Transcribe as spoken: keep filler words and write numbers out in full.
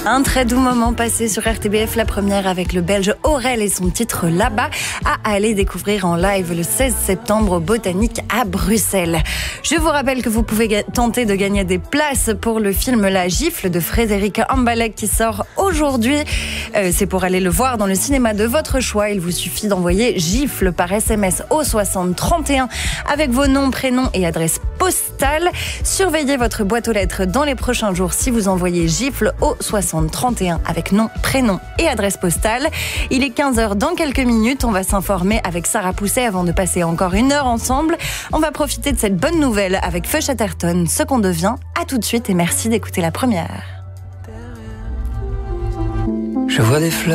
Un très doux moment passé sur R T B F, la première avec le Belge Aurel et son titre Là-bas, à aller découvrir en live le seize septembre au Botanique à Bruxelles. Je vous rappelle que vous pouvez ga- tenter de gagner des places pour le film La Gifle de Frédéric Ambalek qui sort aujourd'hui. Euh, c'est pour aller le voir dans le cinéma de votre choix. Il vous suffit d'envoyer Gifle par S M S au soixante trente et un avec vos noms, prénoms et adresse postale. Surveillez votre boîte aux lettres dans les prochains jours si vous envoyez Gifle au soixante trente et un avec nom, prénom et adresse postale. Il est quinze heures dans quelques minutes. On va s'informer avec Sarah Pousset avant de passer encore une heure ensemble. On va profiter de cette bonne nouvelle avec Fush Atherton, ce qu'on devient. À tout de suite et merci d'écouter la première. Je vois des fleurs.